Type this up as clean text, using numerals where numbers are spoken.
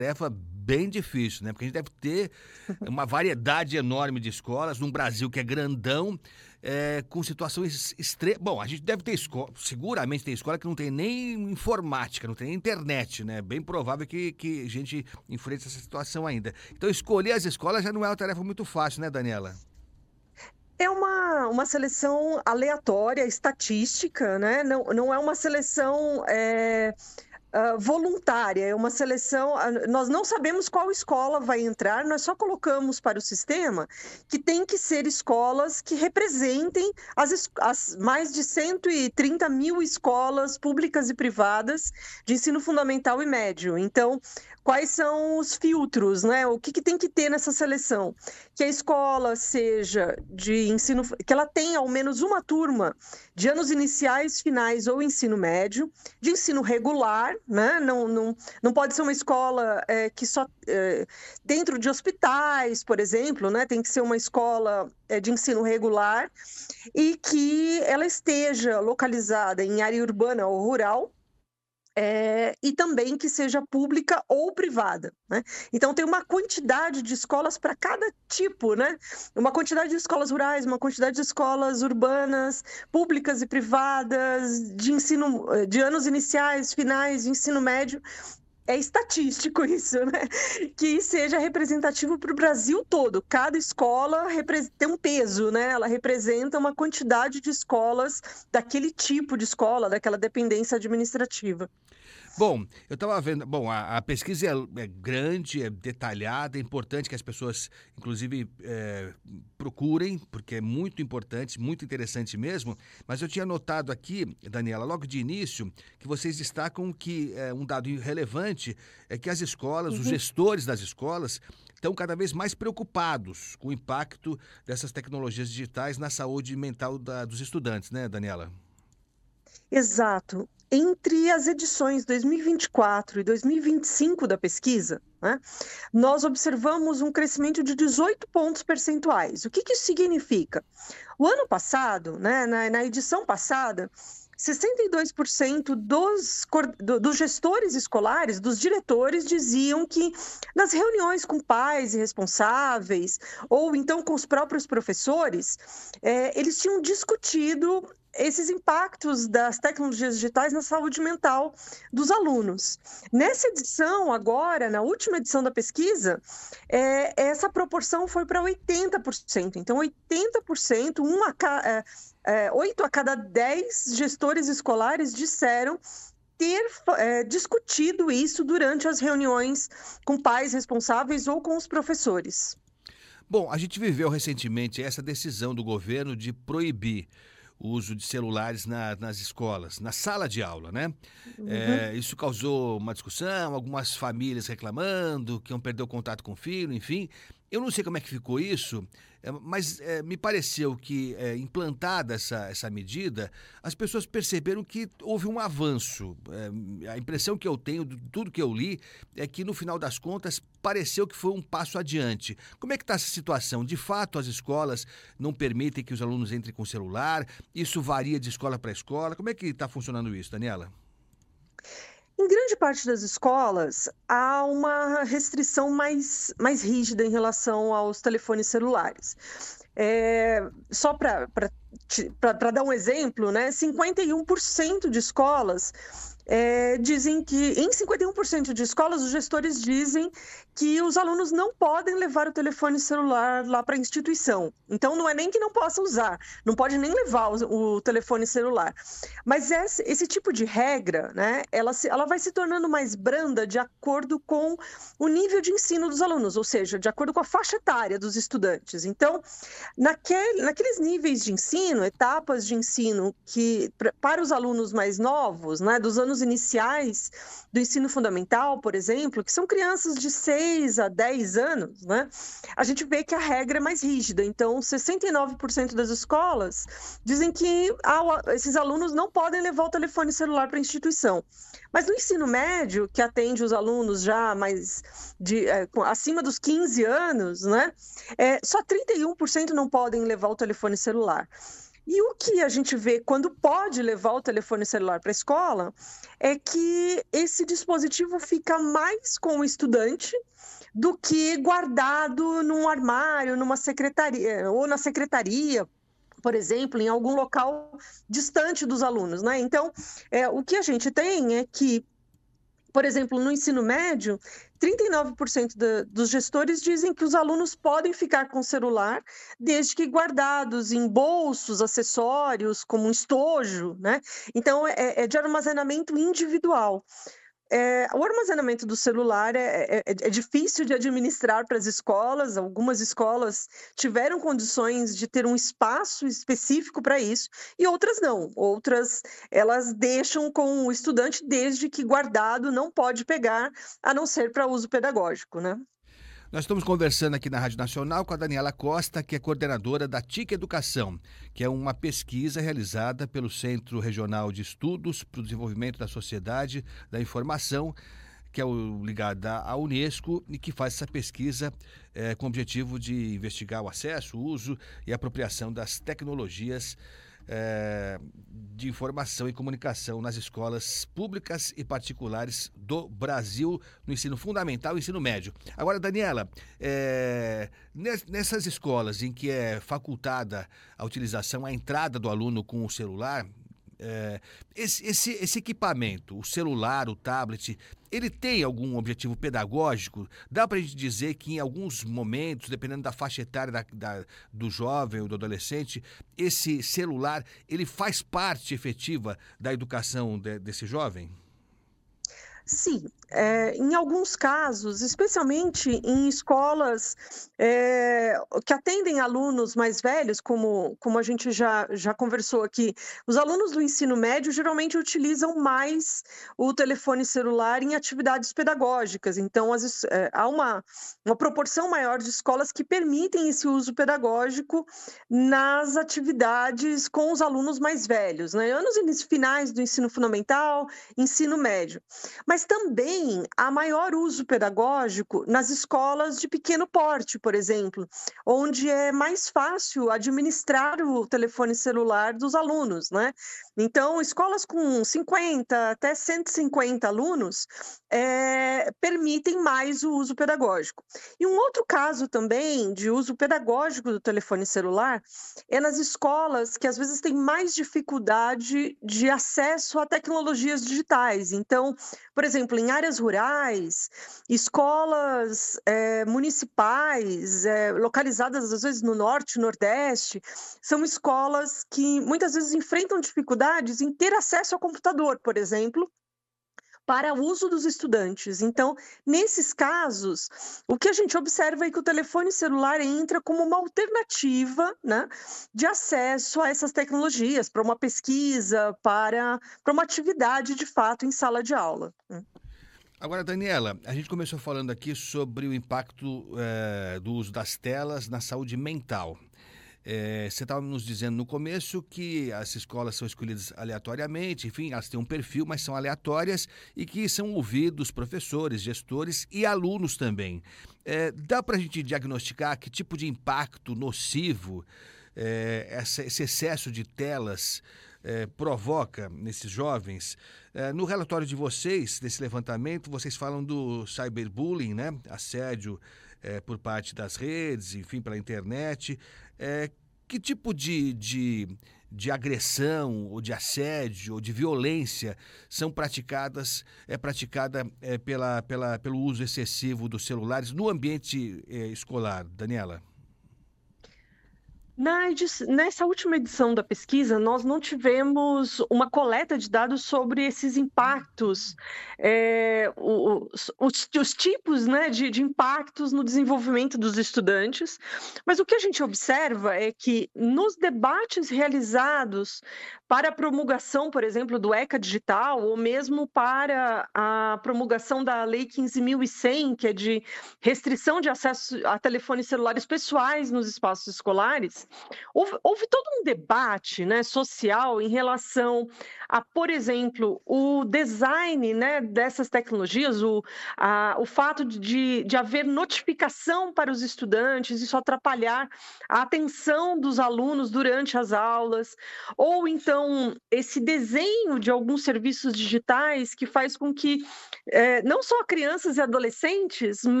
tarefa bem difícil, né? Porque a gente deve ter uma variedade enorme de escolas num Brasil que é grandão, com situações extremas. Bom, a gente deve ter escola, seguramente tem escola que não tem nem informática, não tem nem internet, né? Bem provável que a gente enfrente essa situação ainda. Então, escolher as escolas já não é uma tarefa muito fácil, né, Daniela? É uma seleção aleatória, estatística, né? Não é uma seleção voluntária, é uma seleção. Nós não sabemos qual escola vai entrar, nós só colocamos para o sistema que tem que ser escolas que representem as mais de 130 mil escolas públicas e privadas de ensino fundamental e médio. Então, quais são os filtros, né? O que tem que ter nessa seleção? Que a escola seja de ensino, que ela tenha ao menos uma turma de anos iniciais, finais ou ensino médio, de ensino regular, né? Não pode ser uma escola que só dentro de hospitais, por exemplo, né? Tem que ser uma escola de ensino regular e que ela esteja localizada em área urbana ou rural. E também que seja pública ou privada, né? Então tem uma quantidade de escolas para cada tipo, né? Uma quantidade de escolas rurais, uma quantidade de escolas urbanas, públicas e privadas, de ensino, de anos iniciais, finais, de ensino médio. É estatístico isso, né? Que seja representativo para o Brasil todo. Cada escola tem um peso, né? Ela representa uma quantidade de escolas daquele tipo de escola, daquela dependência administrativa. Bom, eu estava vendo. Bom, a pesquisa é grande, é detalhada, é importante que as pessoas, inclusive, procurem, porque é muito importante, muito interessante mesmo. Mas eu tinha notado aqui, Daniela, logo de início, que vocês destacam que um dado relevante é que as escolas, os Uhum. gestores das escolas, estão cada vez mais preocupados com o impacto dessas tecnologias digitais na saúde mental dos estudantes, né, Daniela? Exato. Entre as edições 2024 e 2025 da pesquisa, né, nós observamos um crescimento de 18 pontos percentuais. O que isso significa? O ano passado, né, na edição passada, 62% dos gestores escolares, dos diretores, diziam que nas reuniões com pais e responsáveis, ou então com os próprios professores, eles tinham discutido esses impactos das tecnologias digitais na saúde mental dos alunos. Nessa edição, agora, na última edição da pesquisa, essa proporção foi para 80%. Então, 80%, 8 a cada 10 gestores escolares disseram ter discutido isso durante as reuniões com pais responsáveis ou com os professores. Bom, a gente viveu recentemente essa decisão do governo de proibir o uso de celulares nas escolas, na sala de aula, né? Uhum. Isso causou uma discussão, algumas famílias reclamando que iam perder o contato com o filho, enfim. Eu não sei como é que ficou isso, mas me pareceu que, implantada essa medida, as pessoas perceberam que houve um avanço. A impressão que eu tenho de tudo que eu li é que, no final das contas, pareceu que foi um passo adiante. Como é que está essa situação? De fato, as escolas não permitem que os alunos entrem com celular? Isso varia de escola para escola? Como é que está funcionando isso, Daniela? Em grande parte das escolas, há uma restrição mais rígida em relação aos telefones celulares. Só para dar um exemplo, né, 51% de escolas dizem que, em 51% de escolas, os gestores dizem que os alunos não podem levar o telefone celular lá para a instituição. Então, não é nem que não possa usar, não pode nem levar o telefone celular. Mas esse tipo de regra, né, ela vai se tornando mais branda de acordo com o nível de ensino dos alunos, ou seja, de acordo com a faixa etária dos estudantes. Então, naqueles níveis de ensino, etapas de ensino que para os alunos mais novos, né, dos anos iniciais do ensino fundamental, por exemplo, que são crianças de 6 a 10 anos, né, a gente vê que a regra é mais rígida. Então, 69% das escolas dizem que esses alunos não podem levar o telefone celular para a instituição. Mas no ensino médio, que atende os alunos já acima dos 15 anos, né, só 31% não podem levar o telefone celular. E o que a gente vê quando pode levar o telefone celular para a escola é que esse dispositivo fica mais com o estudante do que guardado num armário, numa secretaria ou na secretaria, por exemplo, em algum local distante dos alunos, né? Então, o que a gente tem é que, por exemplo, no ensino médio, 39% dos gestores dizem que os alunos podem ficar com o celular, desde que guardados em bolsos, acessórios, como um estojo, né? Então, é de armazenamento individual. O armazenamento do celular é difícil de administrar para as escolas. Algumas escolas tiveram condições de ter um espaço específico para isso, e outras não. Outras, elas deixam com o estudante desde que guardado, não pode pegar, a não ser para uso pedagógico, né? Nós estamos conversando aqui na Rádio Nacional com a Daniela Costa, que é coordenadora da TIC Educação, que é uma pesquisa realizada pelo Centro Regional de Estudos para o Desenvolvimento da Sociedade da Informação, que é ligada à Unesco e que faz essa pesquisa com o objetivo de investigar o acesso, o uso e a apropriação das tecnologias de informação e comunicação nas escolas públicas e particulares do Brasil, no ensino fundamental e ensino médio. Agora, Daniela, nessas escolas em que é facultada a utilização, a entrada do aluno com o celular, esse equipamento, o celular, o tablet, ele tem algum objetivo pedagógico? Dá para a gente dizer que em alguns momentos, dependendo da faixa etária do jovem ou do adolescente, esse celular, ele faz parte efetiva da educação desse jovem? Sim, em alguns casos, especialmente em escolas que atendem alunos mais velhos, como a gente já conversou aqui, os alunos do ensino médio geralmente utilizam mais o telefone celular em atividades pedagógicas. Então, há uma proporção maior de escolas que permitem esse uso pedagógico nas atividades com os alunos mais velhos, né? Finais do ensino fundamental, ensino médio. Mas também há maior uso pedagógico nas escolas de pequeno porte, por exemplo, onde é mais fácil administrar o telefone celular dos alunos, né? Então, escolas com 50 até 150 alunos permitem mais o uso pedagógico. E um outro caso também de uso pedagógico do telefone celular é nas escolas que às vezes têm mais dificuldade de acesso a tecnologias digitais. Então, por exemplo, em áreas rurais, escolas municipais, localizadas às vezes no norte, nordeste, são escolas que muitas vezes enfrentam dificuldades em ter acesso ao computador, por exemplo, para uso dos estudantes. Então, nesses casos, o que a gente observa é que o telefone celular entra como uma alternativa, né, de acesso a essas tecnologias, para uma pesquisa, para uma atividade de fato em sala de aula. Agora, Daniela, a gente começou falando aqui sobre o impacto do uso das telas na saúde mental. Você estava nos dizendo no começo que as escolas são escolhidas aleatoriamente, enfim, elas têm um perfil, mas são aleatórias e que são ouvidos professores, gestores e alunos também. Dá para a gente diagnosticar que tipo de impacto nocivo esse excesso de telas provoca nesses jovens? No relatório de vocês, desse levantamento, vocês falam do cyberbullying, né? Assédio por parte das redes, enfim, pela internet. Que tipo de agressão, ou de assédio, ou de violência são praticada pelo uso excessivo dos celulares no ambiente escolar, Daniela? Nessa última edição da pesquisa, nós não tivemos uma coleta de dados sobre esses impactos, os tipos, né, de impactos no desenvolvimento dos estudantes, mas o que a gente observa é que nos debates realizados para a promulgação, por exemplo, do ECA Digital, ou mesmo para a promulgação da Lei 15.100, que é de restrição de acesso a telefones celulares pessoais nos espaços escolares, houve todo um debate, né, social em relação a, por exemplo, o design, né, dessas tecnologias, o fato de haver notificação para os estudantes, isso atrapalhar a atenção dos alunos durante as aulas, ou então esse desenho de alguns serviços digitais que faz com que, não só crianças e adolescentes,